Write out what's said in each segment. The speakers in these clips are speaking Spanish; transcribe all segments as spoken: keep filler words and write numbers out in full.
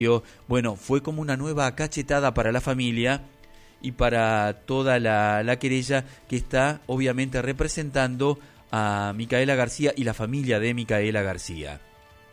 Bueno, fue como una nueva cachetada para la familia y para toda la, la querella que está obviamente representando a Micaela García y la familia de Micaela García.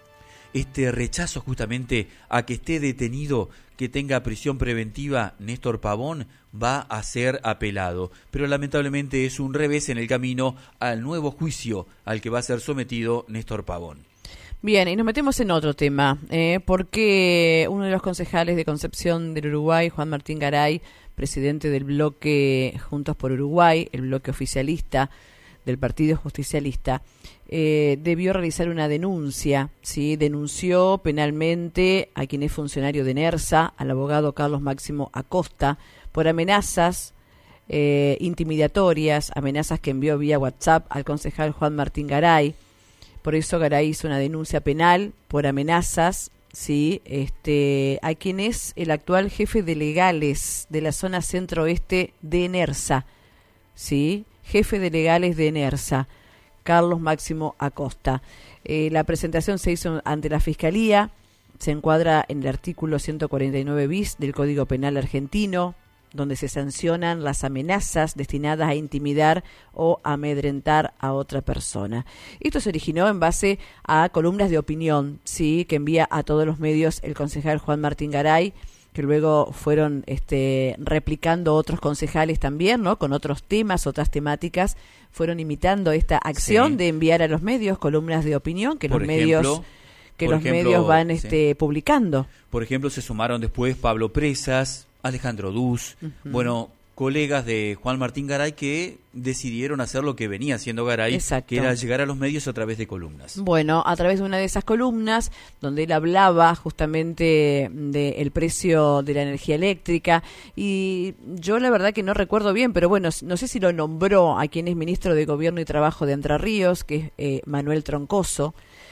Este rechazo justamente a que esté detenido, que tenga prisión preventiva, Néstor Pavón, va a ser apelado. Pero lamentablemente es un revés en el camino al nuevo juicio al que va a ser sometido Néstor Pavón. Bien, y nos metemos en otro tema, eh, porque uno de los concejales de Concepción del Uruguay, Juan Martín Garay, presidente del bloque Juntos por Uruguay, el bloque oficialista del Partido Justicialista, eh, debió realizar una denuncia, ¿sí? Denunció penalmente a quien es funcionario de NERSA, al abogado Carlos Máximo Acosta, por amenazas eh, intimidatorias, amenazas que envió vía WhatsApp al concejal Juan Martín Garay. Por eso Garay hizo una denuncia penal por amenazas, sí, este, a quien es el actual jefe de legales de la zona centro-oeste de NERSA, sí, jefe de legales de NERSA, Carlos Máximo Acosta. Eh, la presentación se hizo ante la Fiscalía, se encuadra en el artículo ciento cuarenta y nueve bis del Código Penal argentino, donde se sancionan las amenazas destinadas a intimidar o amedrentar a otra persona. Esto se originó en base a columnas de opinión, sí, que envía a todos los medios el concejal Juan Martín Garay, que luego fueron este, replicando otros concejales también, ¿no? Con otros temas, otras temáticas, fueron imitando esta acción sí. de enviar a los medios columnas de opinión que por los ejemplo, medios que los ejemplo, medios van este, sí. publicando. Por ejemplo, se sumaron después Pablo Presas, Alejandro Duz, uh-huh. bueno, colegas de Juan Martín Garay que decidieron hacer lo que venía haciendo Garay, Exacto. que era llegar a los medios a través de columnas. Bueno, a través de una de esas columnas, donde él hablaba justamente del precio de la energía eléctrica, y yo la verdad que no recuerdo bien, pero bueno, no sé si lo nombró a quien es ministro de Gobierno y Trabajo de Entre Ríos, que es eh, Manuel Troncoso.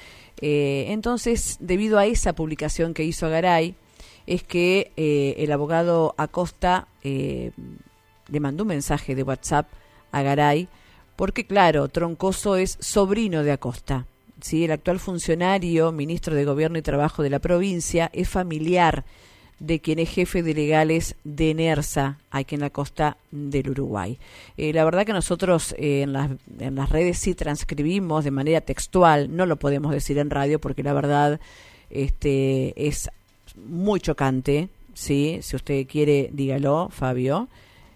Eh, entonces, debido a esa publicación que hizo Garay, es que eh, el abogado Acosta eh, le mandó un mensaje de WhatsApp a Garay, porque claro, Troncoso es sobrino de Acosta, ¿sí? El actual funcionario, ministro de Gobierno y Trabajo de la provincia, es familiar de quien es jefe de legales de NERSA, aquí en la costa del Uruguay. Eh, la verdad que nosotros eh, en, las, en las redes sí transcribimos de manera textual, no lo podemos decir en radio porque la verdad este, es muy chocante, sí, si usted quiere dígalo, Fabio.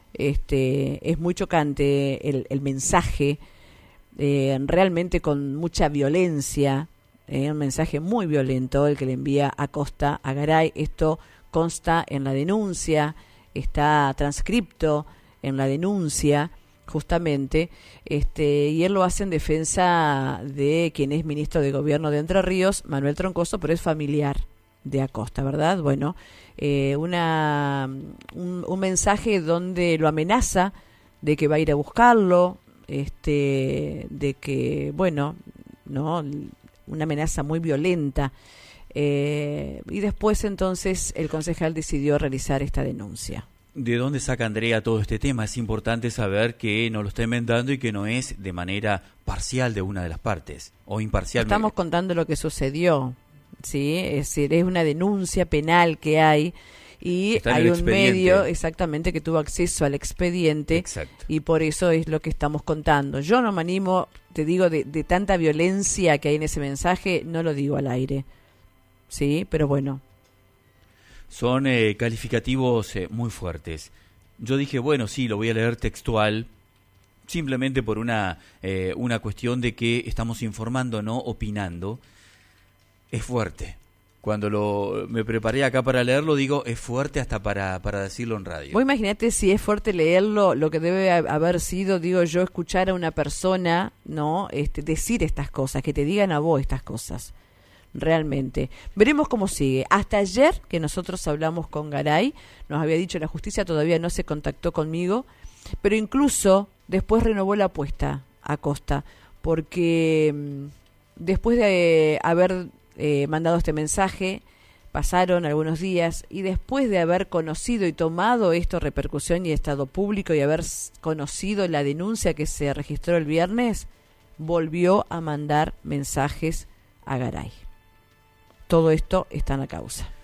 Este, es muy chocante el, el mensaje, eh, realmente con mucha violencia, eh, un mensaje muy violento el que le envía Acosta a Garay. Esto consta en la denuncia, está transcripto en la denuncia, justamente, este, y él lo hace en defensa de quien es ministro de Gobierno de Entre Ríos, Manuel Troncoso, pero es familiar de Acosta, ¿verdad? Bueno, eh, una un, un mensaje donde lo amenaza de que va a ir a buscarlo, este, de que, bueno, no, una amenaza muy violenta, eh, y después entonces el concejal decidió realizar esta denuncia. ¿De dónde saca Andrea todo este tema? Es importante saber que no lo está inventando y que no es de manera parcial de una de las partes o imparcial. Estamos contando lo que sucedió. Sí, es decir, es una denuncia penal que hay y hay un medio exactamente que tuvo acceso al expediente. Exacto. Y por eso es lo que estamos contando. Yo no me animo, te digo, de, de tanta violencia que hay en ese mensaje, no lo digo al aire, sí, pero bueno. Son eh, calificativos eh, muy fuertes. Yo dije, bueno, sí, lo voy a leer textual, simplemente por una, eh, una cuestión de que estamos informando, no opinando. Es fuerte. Cuando lo me preparé acá para leerlo, digo, es fuerte hasta para, para decirlo en radio. Vos imaginate si es fuerte leerlo, lo que debe haber sido, digo yo, escuchar a una persona, ¿no? Este, decir estas cosas, que te digan a vos estas cosas. Realmente. Veremos cómo sigue. Hasta ayer, que nosotros hablamos con Garay, nos había dicho la justicia, todavía no se contactó conmigo, pero incluso después renovó la apuesta a Acosta, porque mmm, después de haber Eh, mandado este mensaje, pasaron algunos días y después de haber conocido y tomado esto repercusión y estado público y haber conocido la denuncia que se registró el viernes, volvió a mandar mensajes a Garay. Todo esto está en la causa.